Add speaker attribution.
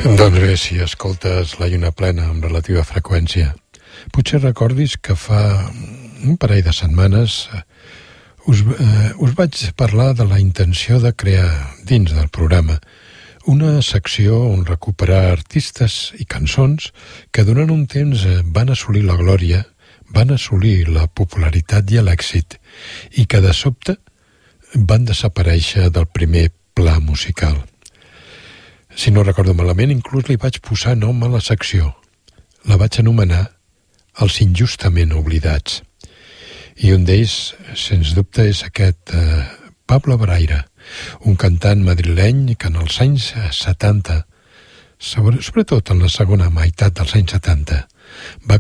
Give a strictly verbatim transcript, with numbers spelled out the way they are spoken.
Speaker 1: Doncs bé, si escoltes La lluna plena amb relativa freqüència, potser recordis que fa un parell de setmanes us, eh, us vaig parlar de la intenció de crear dins del programa una secció on recuperar artistes i cançons que durant un temps van assolir la glòria, van assolir la popularitat i l'èxit, i que de sobte van desaparèixer del primer pla musical. Si no recordo malament, inclús li vaig posar nom a la secció. La vaig anomenar Els injustament oblidats. I un d'ells, sens dubte, és aquest eh, Pablo Braire, un cantant madrileny que en els anys setanta, sobre, sobretot en la segona meitat dels anys setanta, va